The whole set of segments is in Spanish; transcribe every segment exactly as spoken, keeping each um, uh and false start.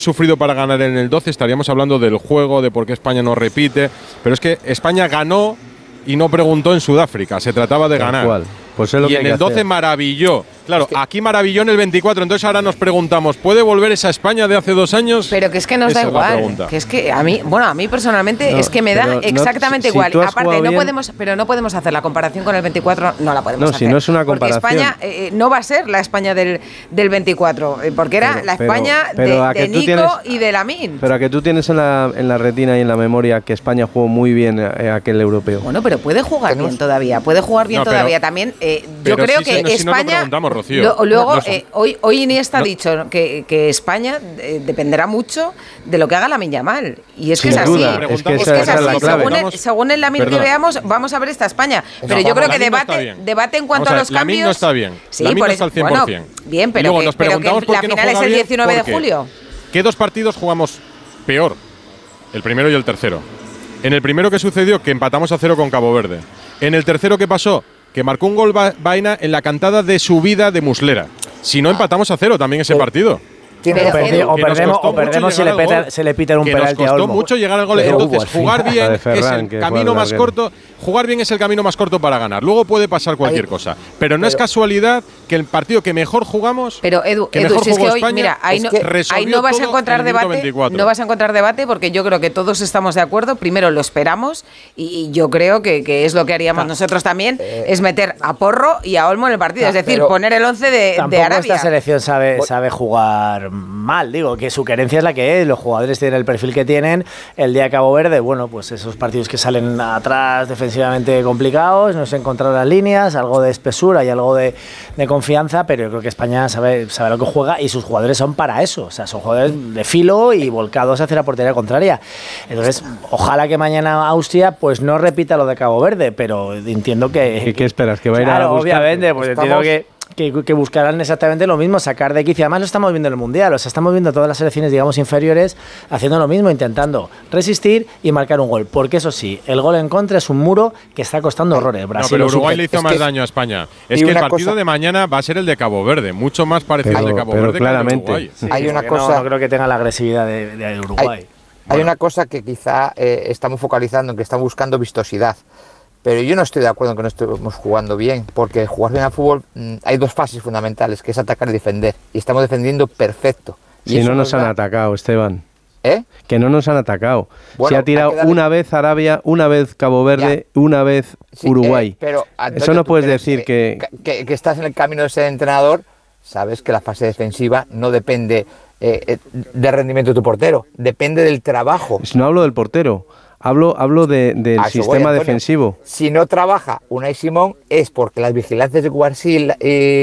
sufrido para ganar en el doce, estaríamos hablando del juego, de por qué España no repite, pero es que España ganó y no preguntó en Sudáfrica, se trataba de ganar. Cual. Pues es lo y que en hay el que doce hacer. maravilló. Claro, es que aquí maravilló en el veinticuatro, entonces ahora nos preguntamos, ¿puede volver esa España de hace dos años? Pero que es que nos Esa da igual, que es que a mí, bueno, a mí personalmente No, es que me da pero no- exactamente si igual. tú has Aparte, jugado no bien- podemos, pero no podemos hacer la comparación con el veinticuatro, no la podemos No, hacer. si no es una comparación. Porque España eh, no va a ser la España del, del veinticuatro, eh, porque era Pero- la pero- España pero a de, que de tú Nico tienes- y de Lamine. Pero a que tú tienes en la, en la retina y en la memoria que España jugó muy bien eh, aquel europeo. Bueno, pero puede jugar Tenemos- bien todavía, puede jugar bien No, pero- todavía. También, eh, yo pero creo sí, que si no- si no lo España. preguntamos, Rocío. lo- luego, No, no, eh, hoy, hoy Iniesta no. ha dicho que, que España eh, dependerá mucho de lo que haga Lamine Yamal. Y es que Sin es así. duda, es que Es esa- que es esa es la así. clave. Según el, según el Lamine que Perdona. veamos, vamos a ver esta España. Pero No, yo creo vamos, que Lamine no está debate, bien. debate en cuanto Vamos a a ver, los Lamine cambios. no está bien. Sí, Lamine por no eso- está al cien por cien. bueno, bien, Y pero luego que, nos pero que preguntamos por la qué no final es juega el bien, diecinueve de ¿por qué? julio. ¿Qué dos partidos jugamos peor? El primero y el tercero. En el primero, ¿qué sucedió? Que empatamos a cero con Cabo Verde. En el tercero, ¿qué pasó? Que marcó un gol va- Vaina en la cantada de subida de Muslera. Si no, empatamos a cero también ese Sí. partido. Tiene Pero- razón. Edu, o que nos perdemos, costó o perdemos mucho si le, llegar al peta- gol. se le pitan un Que nos penalti a costó Olmo. mucho llegar al gol. Pero hubo Entonces, al final. jugar La bien de es Ferran, el que camino fue al más larguero. corto. Jugar bien es el camino más corto para ganar. Luego puede pasar cualquier Ahí- cosa. Pero no es pero- casualidad que el partido que mejor jugamos, Pero Edu, que Edu mejor si es que jugó hoy, España, mira, ahí es no, que ahí resolvió no vas a todo encontrar en el minuto debate, veinticuatro. no vas a encontrar debate porque yo creo que todos estamos de acuerdo. Primero lo esperamos y, y yo creo que, que es lo que haríamos nosotros también, es meter a Porro y a Olmo en el partido, es decir, pero- poner el once de, de Tampoco Arabia. esta selección sabe, sabe jugar mal, digo, que su querencia es la que es, los jugadores tienen el perfil que tienen, el día de Cabo Verde, bueno, pues esos partidos que salen atrás defensivamente complicados, no se encontraron las líneas, algo de espesura y algo de, de confianza, pero yo creo que España sabe, sabe lo que juega y sus jugadores son para eso, o sea, son jugadores de filo y volcados hacia la portería contraria. Entonces, ojalá que mañana Austria pues no repita lo de Cabo Verde, pero entiendo que... ¿Qué, qué esperas? ¿Que va a ir Claro, a buscar? obviamente, pues entiendo Estamos- que, que, que buscarán exactamente lo mismo, sacar de quicio. Además lo estamos viendo en el Mundial, o sea, estamos viendo todas las selecciones, digamos, inferiores haciendo lo mismo, intentando resistir y marcar un gol. Porque eso sí, el gol en contra es un muro que está costando horrores. No, Brasil pero lo supo. Uruguay le hizo Es más que- daño a España. Es y que el una partido cosa- de mañana va a ser el de Cabo Verde, mucho más parecido Pero- al de Cabo pero Verde que al de claramente. Uruguay. Sí, Hay una porque no- cosa- No, creo que tenga la agresividad de, de Uruguay. Hay, hay una cosa que quizá eh, estamos focalizando en que estamos buscando vistosidad. Pero yo no estoy de acuerdo en que no estemos jugando bien, porque jugar bien al fútbol mm, hay dos fases fundamentales, que es atacar y defender. Y estamos defendiendo perfecto. Y Si eso no nos da- han atacado, Esteban. ¿Eh? Que no nos han atacado. Bueno, Se ha hay tirado que darle- una vez Arabia, una vez Cabo Verde, una vez Sí, Uruguay. eh, pero, Antonio, Eso no tú puedes crees decir que... que, que estás en el camino de ser entrenador, sabes que la fase defensiva no depende eh, eh, del rendimiento de tu portero, depende del trabajo. No hablo del portero, hablo, hablo de- del A eso voy, sistema Antonio. defensivo. Si no trabaja Unai Simón es porque las vigilancias de Guarsil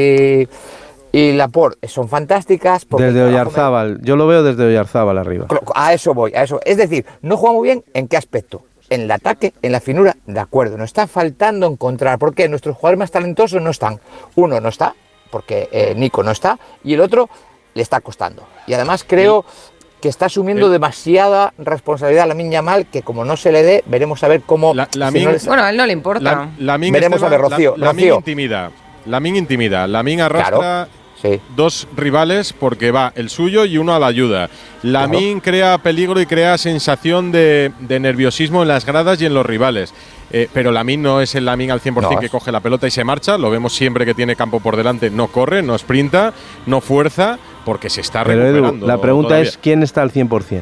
y, y Laporte son fantásticas. porque Desde el trabajo Oyarzábal, yo lo veo desde Oyarzábal arriba. me- A eso voy, a eso. Es decir, no jugamos bien, ¿en qué aspecto? En el ataque, en la finura, de acuerdo. Nos está faltando encontrar, porque nuestros jugadores más talentosos no están. Uno no está, porque eh, Nico no está, y el otro le está costando. Y además creo que está asumiendo el- demasiada responsabilidad a Lamine Yamal, que como no se le dé, veremos a ver cómo... La- si Lamine- no les- Bueno, a él no le importa. La, Lamine, Veremos a ver, Esteban, Rocío, La, Lamine Rocío. intimida. Lamine intimida. Lamine arrastra Claro, sí. dos rivales porque va el suyo y uno a la ayuda. Lamine crea peligro y crea sensación de, de nerviosismo en las gradas y en los rivales. Eh, pero Lamine no es el Lamine al cien por cien No. que coge la pelota y se marcha. Lo vemos siempre que tiene campo por delante. No corre, no sprinta, no fuerza, porque se está Pero Edu, recuperando. la pregunta todavía. es ¿quién está al cien por cien?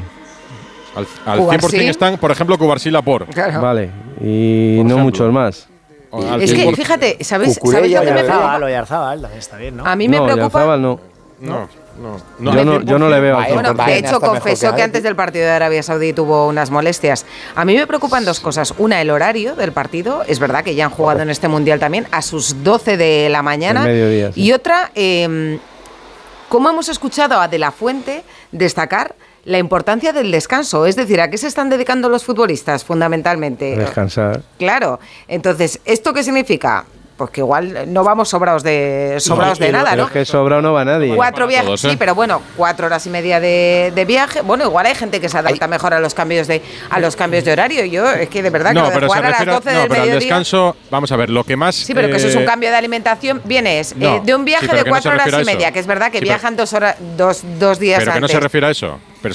Al, al cien por cien Cubarsí. están, por ejemplo, Cubarsí y Laporte. Claro. Vale, y Por no ejemplo. muchos más. Al Es cien que, por- fíjate, ¿sabéis, Cucurella ¿sabéis lo que y me Oyarzábal, preocupa? Oyarzábal, Oyarzábal, también está bien, ¿no? A mí me no, preocupa. Oyarzábal no. No, no. no Yo al no- cien por yo no le cien. veo al Vaya, cien por Bueno, cien. de Baena hecho, está mejor confesó que que antes. antes del partido de Arabia Saudí tuvo unas molestias. A mí me preocupan dos cosas. Una, el horario del partido. Es verdad que ya han jugado en este Mundial también a sus doce de la mañana. El mediodía, sí. Y otra, eh, cómo hemos escuchado a De La Fuente destacar la importancia del descanso. Es decir, ¿a qué se están dedicando los futbolistas fundamentalmente? Descansar. Claro. Entonces, ¿esto qué significa? pues que igual no vamos sobrados de sobrados No, de y lo- nada, pero ¿no? es que sobrado no va nadie. Cuatro Para viajes, todos, ¿eh? sí, pero bueno, cuatro horas y media de, de viaje. Bueno, igual hay gente que se adapta mejor a los cambios de a los cambios de horario. Yo es que de verdad que No, lo de pero se jugar a las refiere, doce no, del pero al mediodía. descanso, vamos a ver, lo que más. Sí, pero que eso es un eh, cambio de alimentación. Vienes eh, no, de un viaje sí, pero de que no se cuatro horas refiere y a eso. media, que es verdad que Sí, pero- viajan dos horas, dos, dos días Pero que no antes. se refiere a eso. Pero